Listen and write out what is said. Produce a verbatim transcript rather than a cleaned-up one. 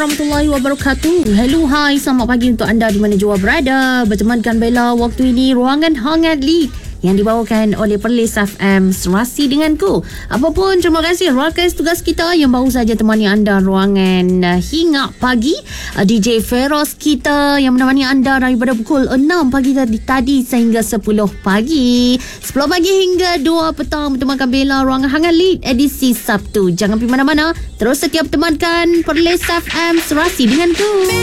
Warahmatullahi wabarakatuh. Hello, hai, selamat pagi untuk anda di mana jua berada. Bertemankan Bella waktu ini Ruangan Hangat Lead yang dibawakan oleh Perlis F M serasi denganku. Apapun, terima kasih rakan tugas kita yang baru saja temani anda ruangan uh, hingga pagi. uh, D J Feroz kita yang menemani anda daripada pukul enam pagi tadi, tadi sehingga sepuluh pagi. sepuluh pagi hingga dua petang bertemankan Bella Ruangan Hangat Lead edisi Sabtu. Jangan pergi mana-mana, terus setiap temankan Perlis F M serasi denganku.